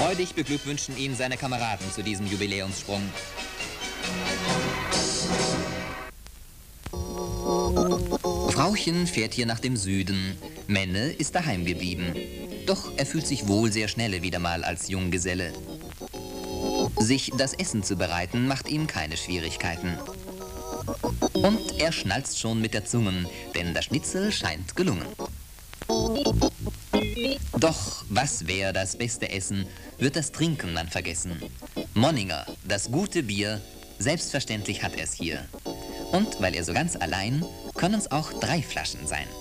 Freudig beglückwünschen ihn seine Kameraden zu diesem Jubiläumssprung. Frauchen fährt hier nach dem Süden. Menne ist daheim geblieben. Doch er fühlt sich wohl sehr schnell wieder mal als Junggeselle. Sich das Essen zu bereiten, macht ihm keine Schwierigkeiten. Und er schnalzt schon mit der Zunge, denn das Schnitzel scheint gelungen. Doch was wäre das beste Essen, wird das Trinken man vergessen. Monninger, das gute Bier, selbstverständlich hat er es hier. Und weil er so ganz allein, können es auch 3 Flaschen sein.